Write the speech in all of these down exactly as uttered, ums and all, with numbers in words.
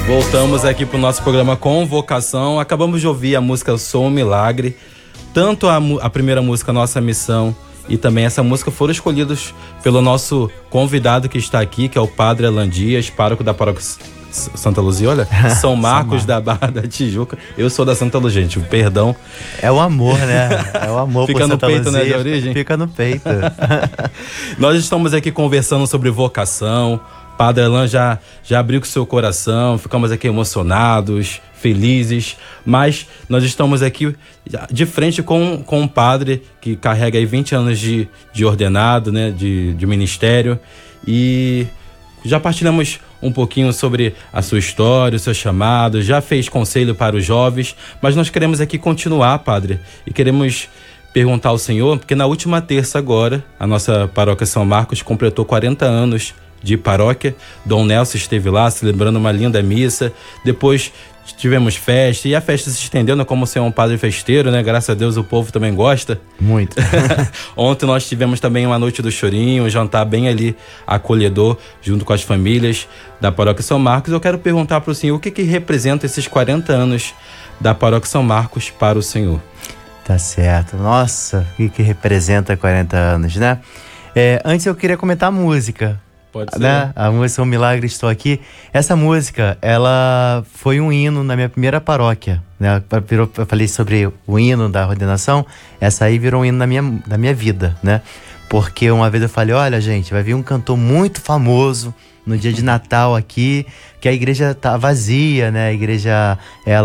Voltamos aqui para o nosso programa Convocação. Acabamos de ouvir a música Sou um Milagre. Tanto a, a primeira música, Nossa Missão, e também essa música foram escolhidos pelo nosso convidado que está aqui, que é o Padre Alan Dias, pároco da paróquia Santa Luzia, olha, São Marcos da Barra da Tijuca. Eu sou da Santa Luzia, gente, perdão. É o amor, né? É o amor Fica por no Santa peito, Luzia, né, de origem? Fica no peito. Nós estamos aqui conversando sobre vocação. Padre Alan já, já abriu com o seu coração, ficamos aqui emocionados, felizes, mas nós estamos aqui de frente com, com um padre que carrega aí vinte anos de, de ordenado, né, de, de ministério, e já partilhamos um pouquinho sobre a sua história, o seu chamado, já fez conselho para os jovens, mas nós queremos aqui continuar, padre, e queremos perguntar ao senhor, porque na última terça agora, a nossa paróquia São Marcos completou quarenta anos de paróquia. Dom Nelson esteve lá celebrando uma linda missa, depois tivemos festa, e a festa se estendeu, né, como ser um padre festeiro, né, graças a Deus o povo também gosta. Muito. Ontem nós tivemos também uma noite do chorinho, um jantar bem ali acolhedor, junto com as famílias da paróquia São Marcos. Eu quero perguntar para o senhor, o que que representa esses quarenta anos da paróquia São Marcos para o senhor? Tá certo. Nossa, o que que representa quarenta anos, né? É, antes eu queria comentar a música. Pode ser. Né? A música Um Milagre Estou Aqui. Essa música, ela foi um hino na minha primeira paróquia, né? Virou, eu falei sobre o hino da ordenação, essa aí virou um hino na minha, na minha vida, né? Porque uma vez eu falei, olha gente, vai vir um cantor muito famoso no dia de Natal aqui, que a igreja tá vazia, né? A igreja,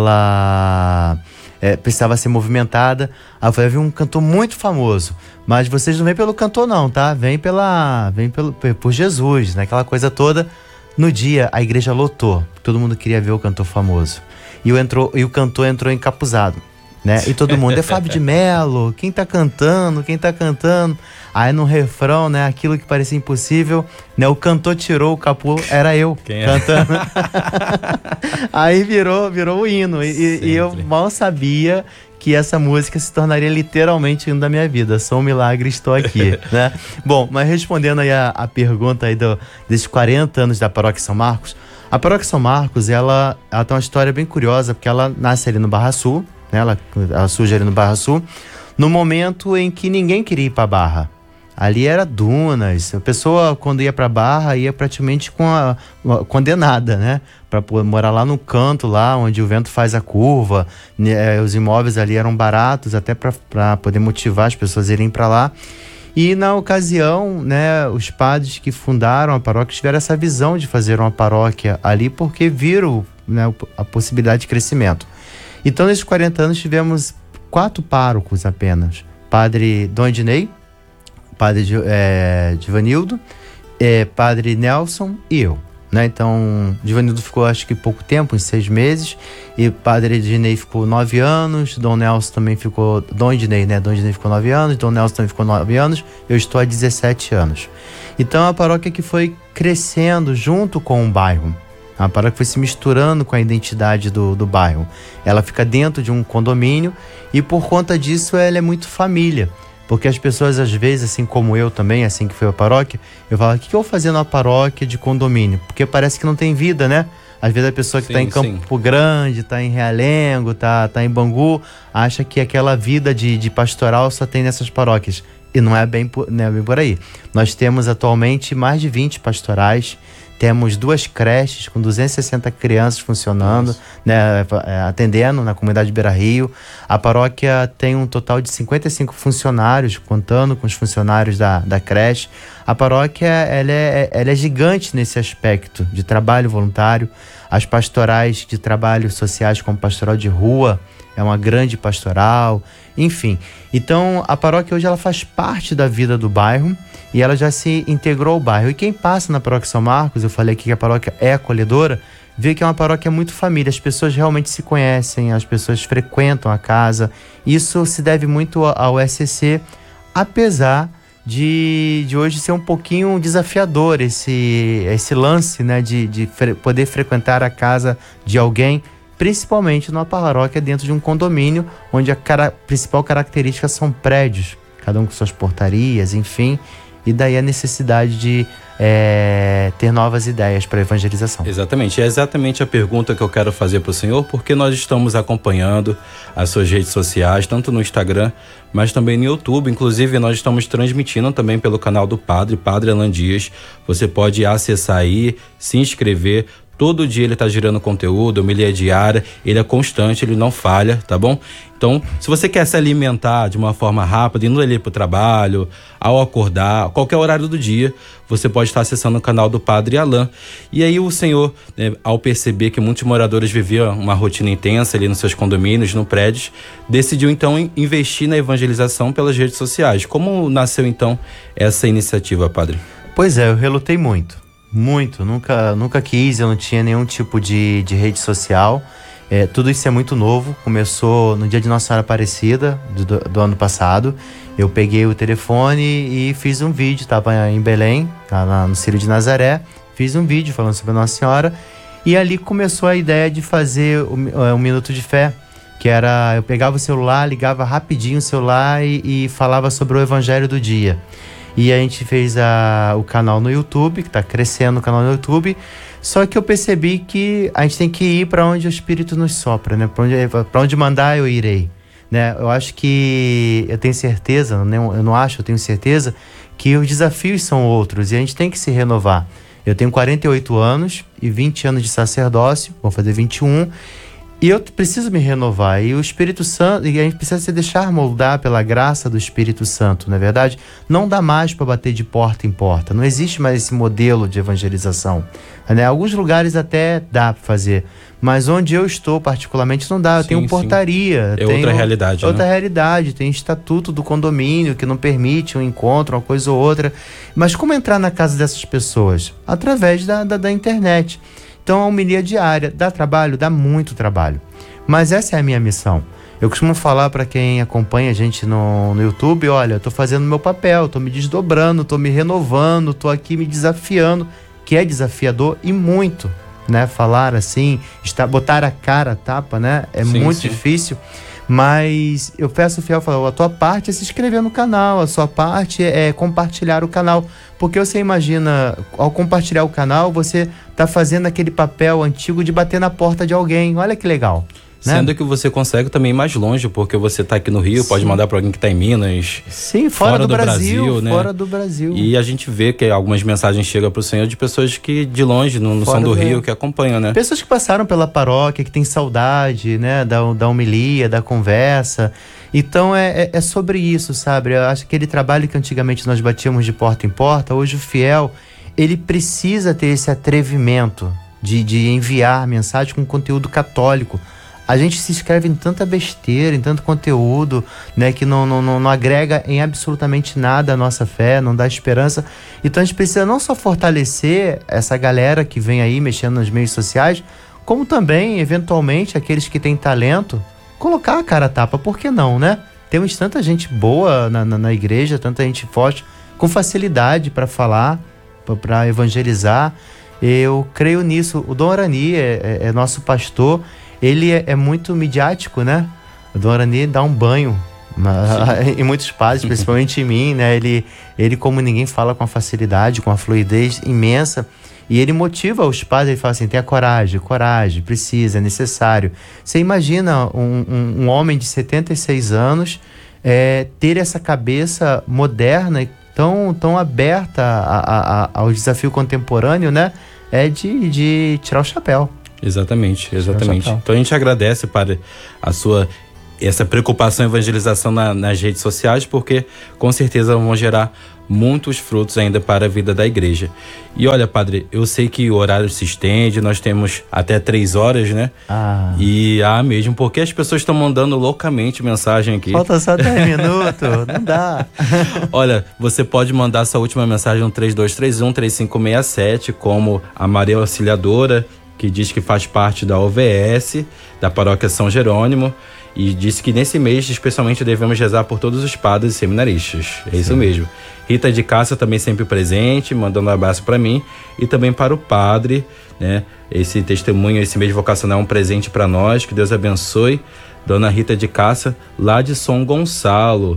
ela é, precisava ser movimentada. Aí eu falei, vai vir um cantor muito famoso. Mas vocês não vêm pelo cantor não, tá? Vem pela, vem pelo, por Jesus, né? Aquela coisa toda. No dia, a igreja lotou. Todo mundo queria ver o cantor famoso. E o, entrou, e o cantor entrou encapuzado, né? E todo mundo, é Fábio de Melo, quem tá cantando, quem tá cantando? Aí no refrão, né? Aquilo que parecia impossível, né? O cantor tirou o capô, era eu Quem é? cantando. Aí virou, virou o hino. E, e eu mal sabia que essa música se tornaria literalmente o hino da minha vida. Sou um milagre, estou aqui, né? Bom, mas respondendo aí a, a pergunta aí do, desses quarenta anos da paróquia São Marcos, a paróquia São Marcos, ela, ela tem uma história bem curiosa, porque ela nasce ali no Barra Sul, né? Ela, ela surge ali no Barra Sul, no momento em que ninguém queria ir para Barra. Ali era dunas, a pessoa quando ia pra Barra ia praticamente com a, a condenada, né? Pra morar lá no canto, lá onde o vento faz a curva, né? Os imóveis ali eram baratos até para poder motivar as pessoas a irem para lá. E na ocasião, né, os padres que fundaram a paróquia tiveram essa visão de fazer uma paróquia ali porque viram, né, a possibilidade de crescimento. Então nesses quarenta anos tivemos quatro párocos apenas. Padre Dom Ednei, Padre é, Divanildo, é, Padre Nelson e eu, né? Então, Divanildo ficou acho que pouco tempo, uns seis meses, e Padre Ednei ficou nove anos, Dom Nelson também ficou, Dom Ednei, né? Dom Ednei ficou nove anos, Dom Nelson também ficou nove anos, eu estou há dezessete anos. Então, a paróquia que foi crescendo junto com o bairro, a paróquia foi se misturando com a identidade do, do bairro. Ela fica dentro de um condomínio e, por conta disso, ela é muito família. Porque as pessoas, às vezes, assim como eu também, assim que foi a paróquia, eu falo, o que eu vou fazer numa paróquia de condomínio? Porque parece que não tem vida, né? Às vezes a pessoa que está em Campo sim. Grande, está em Realengo, está tá em Bangu, acha que aquela vida de, de pastoral só tem nessas paróquias. E não é bem por, não é bem por aí. Nós temos atualmente mais de vinte pastorais, temos duas creches com duzentas e sessenta crianças funcionando, né, atendendo na comunidade Beira Rio. A paróquia tem um total de cinquenta e cinco funcionários, contando com os funcionários da, da creche. A paróquia ela é, ela é gigante nesse aspecto de trabalho voluntário. As pastorais de trabalho sociais, como pastoral de rua, é uma grande pastoral, enfim. Então, a paróquia hoje ela faz parte da vida do bairro e ela já se integrou ao bairro. E quem passa na paróquia São Marcos, eu falei aqui que a paróquia é acolhedora, vê que é uma paróquia muito família. As pessoas realmente se conhecem, as pessoas frequentam a casa. Isso se deve muito ao S C C, apesar de, de hoje ser um pouquinho desafiador esse, esse lance, né, de, de fre- poder frequentar a casa de alguém, principalmente numa paróquia dentro de um condomínio, onde a cara, principal característica são prédios, cada um com suas portarias, enfim, e daí a necessidade de é, ter novas ideias para evangelização. Exatamente, é exatamente a pergunta que eu quero fazer para o senhor, porque nós estamos acompanhando as suas redes sociais, tanto no Instagram, mas também no YouTube. Inclusive, nós estamos transmitindo também pelo canal do Padre, Padre Alan Dias. Você pode acessar aí, se inscrever. Todo dia ele está gerando conteúdo, homilia diária, ele é constante, ele não falha, tá bom? Então, se você quer se alimentar de uma forma rápida, indo ali para o trabalho, ao acordar, qualquer horário do dia, você pode estar acessando o canal do Padre Alan. E aí o senhor, né, ao perceber que muitos moradores viviam uma rotina intensa ali nos seus condomínios, no prédios, decidiu então investir na evangelização pelas redes sociais. Como nasceu então essa iniciativa, Padre? Pois é, eu relutei muito. Muito, nunca, nunca quis, eu não tinha nenhum tipo de, de rede social. É, tudo isso é muito novo. Começou no dia de Nossa Senhora Aparecida, do, do ano passado. Eu peguei o telefone e fiz um vídeo, estava em Belém, lá no Círio de Nazaré. Fiz um vídeo falando sobre a Nossa Senhora. E ali começou a ideia de fazer o, o Minuto de Fé, que era, eu pegava o celular, ligava rapidinho o celular e, e falava sobre o Evangelho do dia. E a gente fez a, o canal no YouTube, que está crescendo o canal no YouTube. Só que eu percebi que a gente tem que ir para onde o Espírito nos sopra, né? Para onde, para onde mandar eu irei, né? Eu acho que, eu tenho certeza, eu não acho, eu tenho certeza que os desafios são outros e a gente tem que se renovar. Eu tenho quarenta e oito anos e vinte anos de sacerdócio, vou fazer vinte e um. E eu preciso me renovar, e o Espírito Santo, e a gente precisa se deixar moldar pela graça do Espírito Santo, não é verdade? Não dá mais para bater de porta em porta, não existe mais esse modelo de evangelização, né? Alguns lugares até dá para fazer, mas onde eu estou particularmente não dá, eu sim, tenho portaria. É tenho outra realidade, Outra né? realidade, tem estatuto do condomínio que não permite um encontro, uma coisa ou outra, mas como entrar na casa dessas pessoas? Através da, da, da internet. Então, a homilia diária dá trabalho? Dá muito trabalho. Mas essa é a minha missão. Eu costumo falar para quem acompanha a gente no, no YouTube, olha, eu estou fazendo o meu papel, estou me desdobrando, estou me renovando, estou aqui me desafiando, que é desafiador e muito, né? Falar assim, estar, botar a cara a tapa, né? É sim, muito sim. difícil. Mas eu peço fiel, falo, a tua parte é se inscrever no canal, a sua parte é compartilhar o canal. Porque você imagina, ao compartilhar o canal, você está fazendo aquele papel antigo de bater na porta de alguém. Olha que legal. Né? Sendo que você consegue também ir mais longe, porque você está aqui no Rio, sim. pode mandar para alguém que está em Minas. Sim, fora, fora do, do Brasil, Brasil, né? Fora do Brasil. E a gente vê que algumas mensagens chegam para o Senhor de pessoas que de longe, não, não são do, do Rio, que acompanham, né? Pessoas que passaram pela paróquia, que têm saudade, né? Da, da homilia, da conversa. Então é, é, é sobre isso, sabe? Eu acho que aquele trabalho que antigamente nós batíamos de porta em porta, hoje o fiel, ele precisa ter esse atrevimento de, de enviar mensagem com conteúdo católico. A gente se inscreve em tanta besteira, em tanto conteúdo, né, que não, não, não agrega em absolutamente nada a nossa fé, não dá esperança. Então a gente precisa não só fortalecer essa galera que vem aí mexendo nos meios sociais, como também, eventualmente, aqueles que têm talento, colocar a cara a tapa, por que não, né? Temos tanta gente boa na, na, na igreja, tanta gente forte, com facilidade para falar, para evangelizar. Eu creio nisso. O Dom Arani é, é, é nosso pastor. Ele é, é muito midiático, né? O Dom Arani dá um banho na, em muitos padres, principalmente em mim, né? Ele, ele, como ninguém, fala com a facilidade, com a fluidez imensa. E ele motiva os padres, ele fala assim, tenha coragem, coragem, precisa, é necessário. Você imagina um, um, um homem de setenta e seis anos é, ter essa cabeça moderna e tão, tão aberta a, a, ao desafio contemporâneo, né? É de, de tirar o chapéu. Exatamente, exatamente. Então a gente agradece para a sua essa preocupação em evangelização na, nas redes sociais, porque com certeza vão gerar muitos frutos ainda para a vida da igreja. E olha, padre, eu sei que o horário se estende, nós temos até três horas, né? Ah. E ah, mesmo, porque as pessoas estão mandando loucamente mensagem aqui. Falta só dez minutos, não dá. Olha, você pode mandar sua última mensagem no três dois três um, três cinco seis sete, como a Maria Auxiliadora, que diz que faz parte da O V S, da Paróquia São Jerônimo, e disse que nesse mês, especialmente, devemos rezar por todos os padres e seminaristas. É isso mesmo. Rita de Cássia também sempre presente, mandando um abraço para mim e também para o padre, né? Esse testemunho, esse mês vocacional é um presente para nós, que Deus abençoe. Dona Rita de Cássia, lá de São Gonçalo.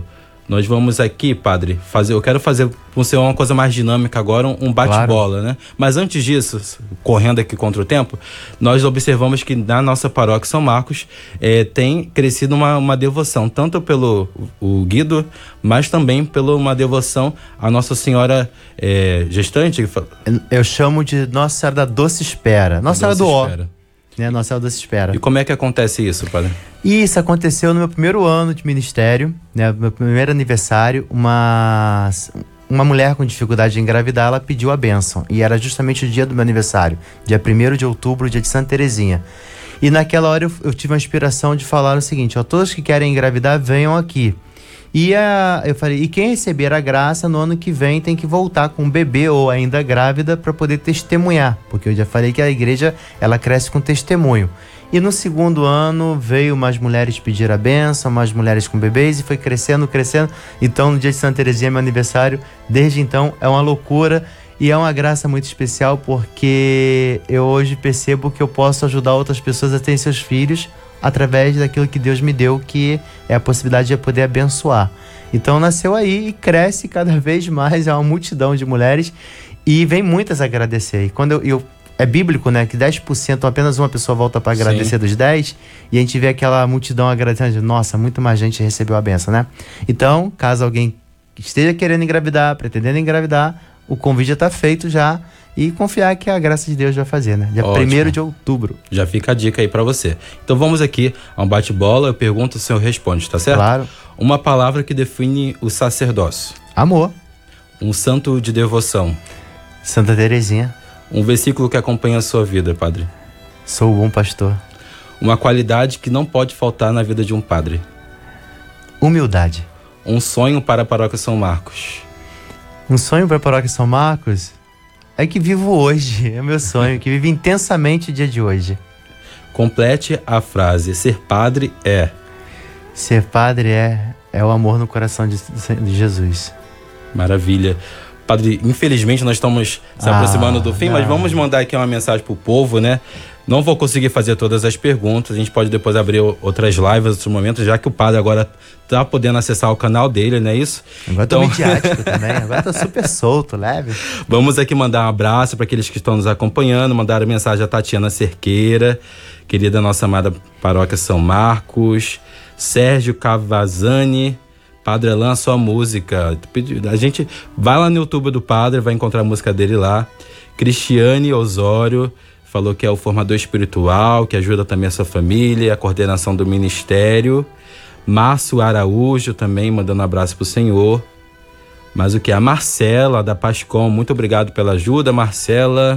Nós vamos aqui, padre, fazer. Eu quero fazer com o senhor uma coisa mais dinâmica agora, um bate-bola, claro, né? Mas antes disso, correndo aqui contra o tempo, nós observamos que na nossa paróquia São Marcos é, tem crescido uma, uma devoção, tanto pelo o Guido, mas também pela uma devoção à Nossa Senhora é, gestante. Eu chamo de Nossa Senhora da Doce Espera. Nossa Senhora do Ó. Né? Nossa Senhora da Doce Espera. E como é que acontece isso, padre? Isso aconteceu no meu primeiro ano de ministério, né? Meu primeiro aniversário. Uma, uma mulher com dificuldade de engravidar, ela pediu a bênção. E era justamente o dia do meu aniversário, dia primeiro de outubro, dia de Santa Terezinha. E naquela hora eu, eu tive a inspiração de falar o seguinte: ó, todos que querem engravidar, venham aqui. E a, eu falei, e quem receber a graça no ano que vem tem que voltar com um bebê ou ainda grávida para poder testemunhar, porque eu já falei que a igreja ela cresce com testemunho. E no segundo ano veio mais mulheres pedir a bênção, mais mulheres com bebês, e foi crescendo, crescendo. Então no dia de Santa Terezinha, meu aniversário, desde então é uma loucura e é uma graça muito especial, porque eu hoje percebo que eu posso ajudar outras pessoas a terem seus filhos através daquilo que Deus me deu, que é a possibilidade de poder abençoar. Então nasceu aí e cresce cada vez mais, é uma multidão de mulheres e vem muitas agradecer. E quando eu, eu é bíblico, né, que dez por cento, apenas uma pessoa volta para agradecer. Sim. Dos dez, e a gente vê aquela multidão agradecendo, nossa, muito mais gente recebeu a benção, né? Então, caso alguém esteja querendo engravidar, pretendendo engravidar, o convite já está feito já, e confiar que a graça de Deus vai fazer, né? Dia primeiro de outubro. Já fica a dica aí pra você. Então vamos aqui a um bate-bola, eu pergunto, o senhor responde, tá certo? Claro. Uma palavra que define o sacerdócio. Amor. Um santo de devoção. Santa Terezinha. Um versículo que acompanha a sua vida, padre. Sou o bom pastor. Uma qualidade que não pode faltar na vida de um padre. Humildade. Um sonho para a paróquia São Marcos. Um sonho para a paróquia São Marcos? É que vivo hoje, é meu sonho, que vivo intensamente o dia de hoje. Complete a frase: ser padre é... Ser padre é, é o amor no coração de, de Jesus. Maravilha. Padre, infelizmente nós estamos se ah, aproximando do fim, não. Mas vamos mandar aqui uma mensagem pro povo, né? Não vou conseguir fazer todas as perguntas, a gente pode depois abrir outras lives, outros momentos, já que o padre agora tá podendo acessar o canal dele, não é isso? Agora então... tô midiático também, agora tô super solto, leve. Vamos aqui mandar um abraço para aqueles que estão nos acompanhando, mandar a mensagem a Tatiana Cerqueira, querida nossa amada paróquia São Marcos, Sérgio Cavazani, Padre Elan, sua música. A gente vai lá no YouTube do padre, vai encontrar a música dele lá. Cristiane Osório falou que é o formador espiritual, que ajuda também a sua família, a coordenação do ministério. Márcio Araújo também mandando um abraço pro senhor. Mas o que? A Marcela da Pascom, muito obrigado pela ajuda, Marcela.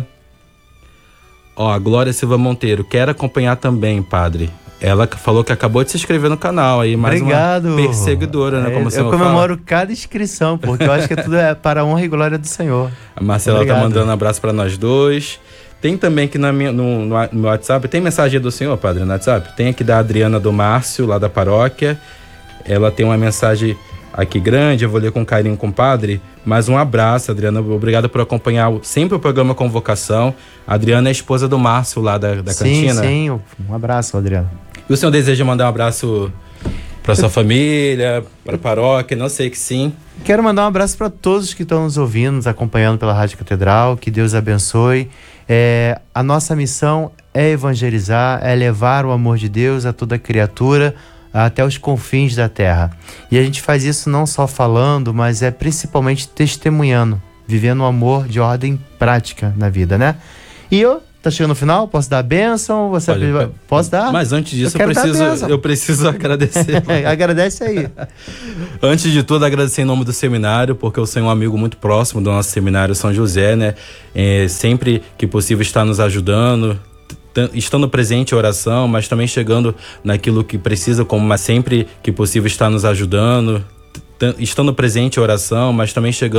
Ó, a Glória Silva Monteiro, quero acompanhar também, padre. Ela falou que acabou de se inscrever no canal aí, mais Obrigado. Uma perseguidora, né? Como eu, o senhor eu comemoro fala. Cada inscrição, porque eu acho que tudo é para a honra e glória do Senhor. A Marcela Obrigado. Tá mandando um abraço para nós dois. Tem também aqui na minha, no, no, no meu WhatsApp, tem mensagem do senhor, padre, no WhatsApp? Tem aqui da Adriana do Márcio, lá da paróquia. Ela tem uma mensagem aqui grande, eu vou ler com carinho, compadre. Mas um abraço, Adriana. Obrigado por acompanhar sempre o programa Convocação. A Adriana é a esposa do Márcio, lá da, da sim, cantina. Sim, sim. Um abraço, Adriana. E o senhor deseja mandar um abraço para sua família, para a paróquia? Não sei que sim. Quero mandar um abraço para todos que estão nos ouvindo, nos acompanhando pela Rádio Catedral. Que Deus abençoe. É, a nossa missão é evangelizar, é levar o amor de Deus a toda criatura, até os confins da terra. E a gente faz isso não só falando, mas é principalmente testemunhando, vivendo o amor de ordem prática na vida, né? E eu, tá chegando no final, posso dar a bênção? Você Pode, pode, posso dar? Mas antes disso, eu, eu, preciso, eu preciso agradecer. Agradece aí. Antes de tudo, agradecer em nome do seminário, porque eu sou um amigo muito próximo do nosso seminário São José, né? É, sempre que possível está nos ajudando, estando presente em oração, mas também chegando naquilo que precisa, como mas sempre que possível está nos ajudando, estando presente em oração, mas também chegando